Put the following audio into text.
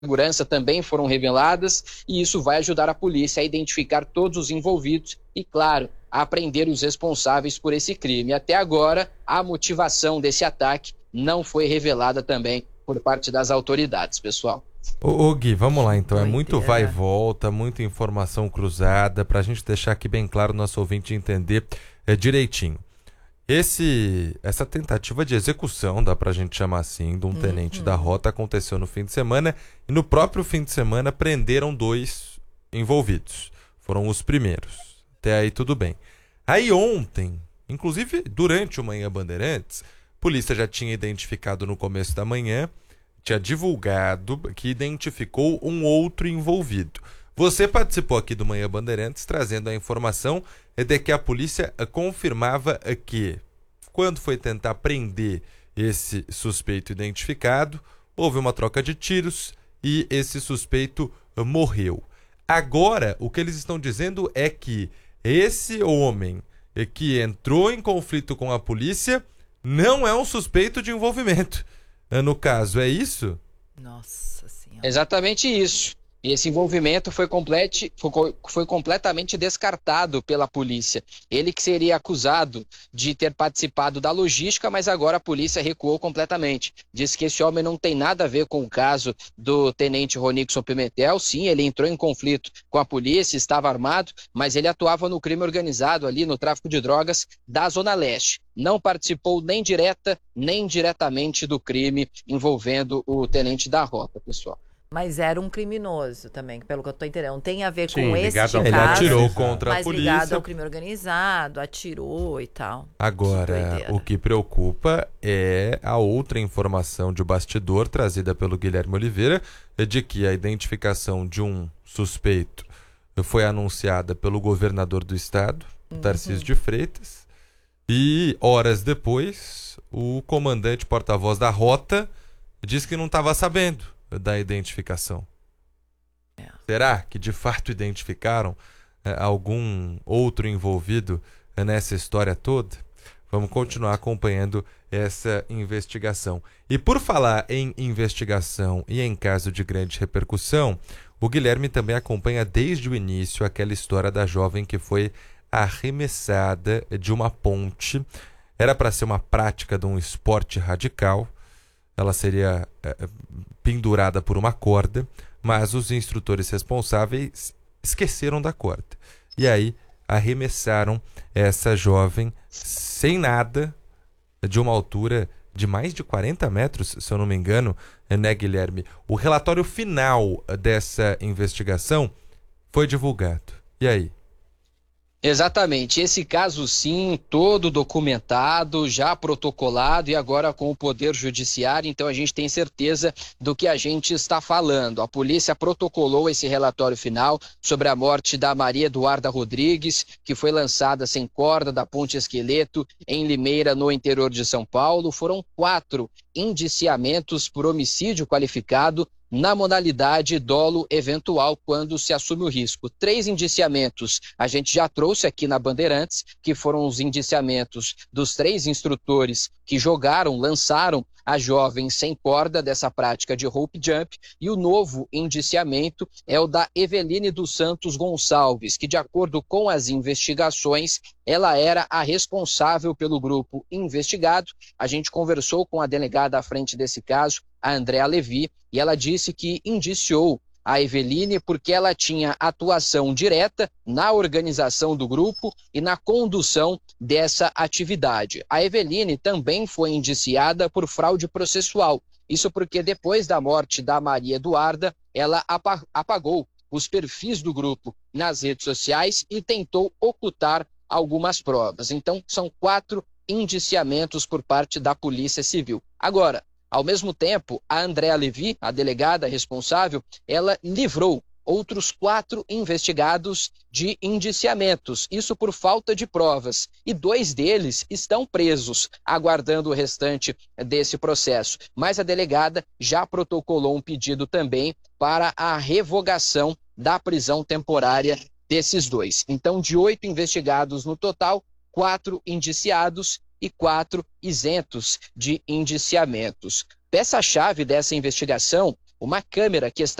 segurança também foram reveladas, e isso vai ajudar a polícia a identificar todos os envolvidos e, claro, a prender os responsáveis por esse crime. Até agora, a motivação desse ataque não foi revelada também por parte das autoridades, pessoal. Ô Gui, vamos lá então. É muito Doideira. vai e volta, muita informação cruzada, pra gente deixar aqui bem claro o nosso ouvinte entender direitinho. Essa tentativa de execução, dá pra gente chamar assim, de um tenente da rota aconteceu no fim de semana, e no próprio fim de semana prenderam 2 envolvidos. Foram os primeiros. Até aí tudo bem. Aí ontem, inclusive durante o Manhã Bandeirantes, a polícia já tinha identificado no começo da manhã, tinha divulgado que identificou um outro envolvido. Você participou aqui do Manhã Bandeirantes trazendo a informação de que a polícia confirmava que, quando foi tentar prender esse suspeito identificado, houve uma troca de tiros e esse suspeito morreu. Agora, o que eles estão dizendo é que esse homem que entrou em conflito com a polícia não é um suspeito de envolvimento. No caso, é isso? Nossa Senhora. Exatamente isso. E esse envolvimento foi completamente descartado pela polícia. Ele que seria acusado de ter participado da logística, mas agora a polícia recuou completamente. Diz que esse homem não tem nada a ver com o caso do tenente Ronixon Pimentel. Sim, ele entrou em conflito com a polícia, estava armado, mas ele atuava no crime organizado ali, no tráfico de drogas da Zona Leste. Não participou nem direta, nem indiretamente do crime envolvendo o tenente da rota, pessoal. Mas era um criminoso também, pelo que eu tô entendendo. Não tem a ver Sim, com esse ligado ao caso. Ele atirou contra a mas ligado polícia. ao crime organizado, atirou e tal. Agora, Que doideira. o que preocupa é a outra informação de bastidor trazida pelo Guilherme Oliveira, de que a identificação de um suspeito foi anunciada pelo governador do estado, Tarcísio de Freitas, e horas depois o comandante porta-voz da rota disse que não estava sabendo da identificação. Será que de fato identificaram algum outro envolvido nessa história toda? Vamos continuar acompanhando essa investigação. E por falar em investigação e em caso de grande repercussão, o Guilherme também acompanha desde o início aquela história da jovem que foi arremessada de uma ponte. Era para ser uma prática de um esporte radical. Ela seria pendurada por uma corda, mas os instrutores responsáveis esqueceram da corda. E aí arremessaram essa jovem sem nada, de uma altura de mais de 40 metros, se eu não me engano, né, Guilherme? O relatório final dessa investigação foi divulgado. E aí? Exatamente, esse caso sim, todo documentado, já protocolado e agora com o Poder Judiciário, então a gente tem certeza do que a gente está falando. A polícia protocolou esse relatório final sobre a morte da Maria Eduarda Rodrigues, que foi lançada sem corda da Ponte Esqueleto em Limeira, no interior de São Paulo. Foram 4 indiciamentos por homicídio qualificado na modalidade dolo eventual, quando se assume o risco. 3 indiciamentos a gente já trouxe aqui na Bandeirantes, que foram os indiciamentos dos 3 instrutores que lançaram a jovem sem corda dessa prática de rope jump, e o novo indiciamento é o da Eveline dos Santos Gonçalves, que, de acordo com as investigações, ela era a responsável pelo grupo investigado. A gente conversou com a delegada à frente desse caso, a Andréa Levi, e ela disse que indiciou a Eveline porque ela tinha atuação direta na organização do grupo e na condução dessa atividade. A Eveline também foi indiciada por fraude processual. Isso porque depois da morte da Maria Eduarda, ela apagou os perfis do grupo nas redes sociais e tentou ocultar algumas provas. Então, são 4 indiciamentos por parte da Polícia Civil. Agora, ao mesmo tempo, a Andréa Levi, a delegada responsável, ela livrou outros 4 investigados de indiciamentos, isso por falta de provas, e 2 deles estão presos, aguardando o restante desse processo. Mas a delegada já protocolou um pedido também para a revogação da prisão temporária desses 2. Então, de 8 investigados no total, 4 indiciados e 4 isentos de indiciamentos. Peça-chave dessa investigação uma câmera que está